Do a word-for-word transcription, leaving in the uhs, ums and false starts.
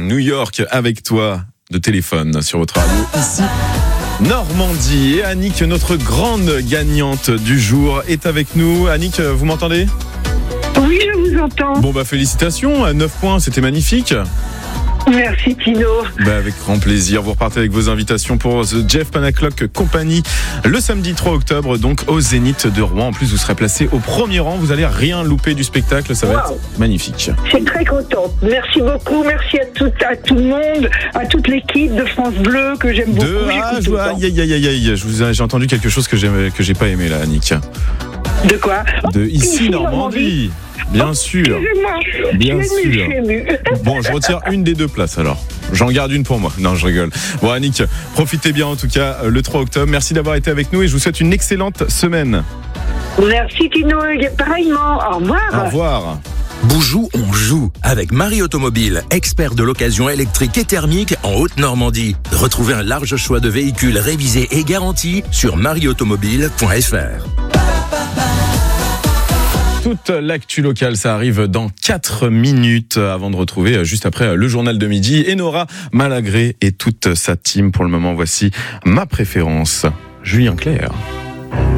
New York avec toi de téléphone sur votre radio ici. Normandie et Annick, notre grande gagnante du jour, est avec nous. Annick, vous m'entendez ? Oui, je vous entends. Bon bah félicitations, à neuf points, c'était magnifique. Merci Tino. Bah avec grand plaisir, vous repartez avec vos invitations pour The Jeff Panaclock Company le samedi trois octobre, donc au Zénith de Rouen. En plus, vous serez placé au premier rang, vous allez rien louper du spectacle, ça va wow. être magnifique. Je suis très contente, merci beaucoup, merci à tout, à tout le monde, à toute l'équipe de France Bleu que j'aime beaucoup. De ah, je, aïe, aïe, aïe, aïe, aïe, je vous ai, j'ai entendu quelque chose que j'ai, que j'ai pas aimé là, Annick. De quoi ? De ici, ici Normandie. Normandie. Bien oh, sûr. Excusez-moi. Bien je suis sûr. émue, je suis émue. Bon, je retire une des deux places alors. J'en garde une pour moi. Non, je rigole. Bon, Annick, profitez bien en tout cas le trois octobre. Merci d'avoir été avec nous et je vous souhaite une excellente semaine. Merci Tino, pareillement. Au revoir. Au revoir. Boujou, on joue avec Marie Automobile, expert de l'occasion électrique et thermique en Haute-Normandie. Retrouvez un large choix de véhicules révisés et garantis sur marie automobile point f r. Toute l'actu locale, ça arrive dans quatre minutes avant de retrouver juste après le journal de midi. Enora Malagré et toute sa team. Pour le moment, voici ma préférence, Julien Clerc.